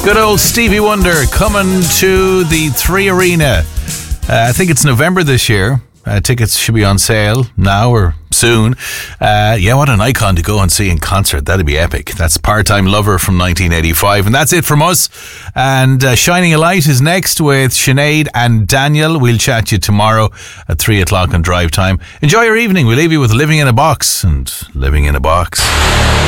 Good old Stevie Wonder coming to the 3 Arena. I think it's November this year. Tickets should be on sale now or soon. What an icon to go and see in concert. That'd be epic. That's Part-Time Lover from 1985. And that's it from us. And Shining a Light is next with Sinead and Daniel. We'll chat to you tomorrow at 3 o'clock on Drive Time. Enjoy your evening. We'll leave you with Living in a Box and Living in a Box.